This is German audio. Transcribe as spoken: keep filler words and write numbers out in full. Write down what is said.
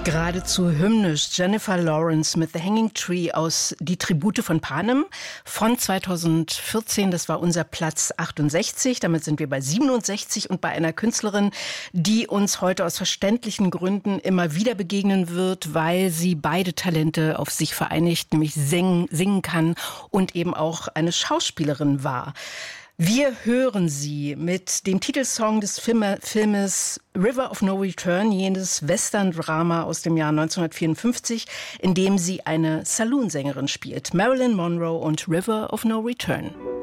Geradezu hymnisch Jennifer Lawrence mit The Hanging Tree aus Die Tribute von Panem von zweitausendvierzehn. Das war unser Platz achtundsechzig. Damit sind wir bei siebenundsechzig und bei einer Künstlerin, die uns heute aus verständlichen Gründen immer wieder begegnen wird, weil sie beide Talente auf sich vereinigt, nämlich singen, singen kann und eben auch eine Schauspielerin war. Wir hören sie mit dem Titelsong des Filme, Filmes River of No Return, jenes Western-Drama aus dem Jahr neunzehnhundertvierundfünfzig, in dem sie eine Saloon-Sängerin spielt. Marilyn Monroe und River of No Return.